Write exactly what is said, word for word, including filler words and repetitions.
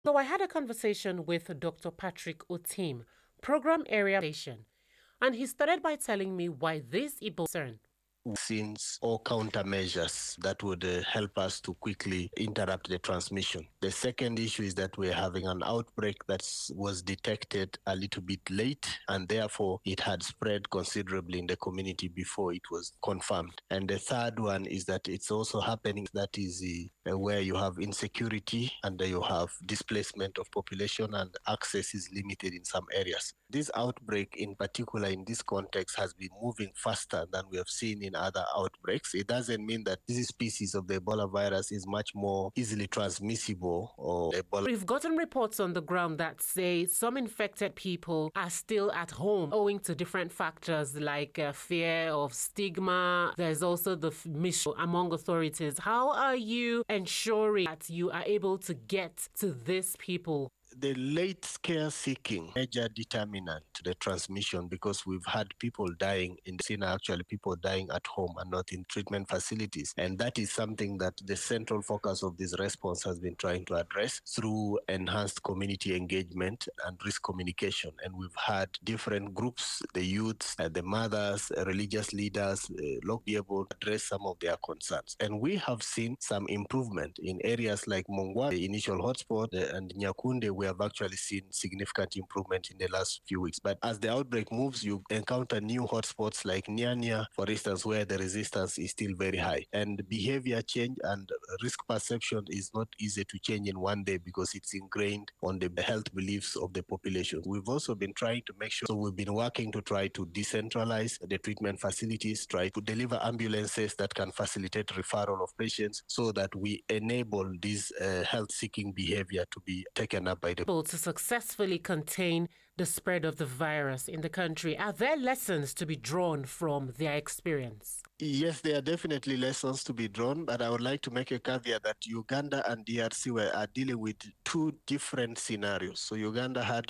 So I had a conversation with Doctor Patrick Otim, Program Area Station, and he started by telling me why this Ebola concern. Vaccines or countermeasures that would uh, help us to quickly interrupt the transmission. The second issue is that we're having an outbreak that was detected a little bit late, and therefore it had spread considerably in the community before it was confirmed. And the third one is that it's also happening that is uh, where you have insecurity and you have displacement of population and access is limited in some areas. This outbreak in particular in this context has been moving faster than we have seen in other outbreaks. It doesn't mean that this species of the Ebola virus is much more easily transmissible or Ebola. We've gotten reports on the ground that say some infected people are still at home owing to different factors like uh, fear of stigma. There's also the mission among authorities. How are you ensuring that you are able to get to these people? The late care seeking major determinant to the transmission, because we've had people dying in the scene, actually people dying at home and not in treatment facilities. And that is something that the central focus of this response has been trying to address through enhanced community engagement and risk communication. And we've had different groups, the youths, uh, the mothers, uh, religious leaders, uh, be able to address some of their concerns. And we have seen some improvement in areas like Mongwa, the initial hotspot, uh, and Nyakunde. We have actually seen significant improvement in the last few weeks. But as the outbreak moves, you encounter new hotspots like Nyanya, for instance, where the resistance is still very high. And behavior change and risk perception is not easy to change in one day because it's ingrained on the health beliefs of the population. We've also been trying to make sure, so we've been working to try to decentralize the treatment facilities, try to deliver ambulances that can facilitate referral of patients so that we enable this uh, health-seeking behavior to be taken up by the people to successfully contain the spread of the virus in the country. Are there lessons to be drawn from their experience? Yes, there are definitely lessons to be drawn, but I would like to make a caveat that Uganda and D R C were are dealing with two different scenarios. So Uganda had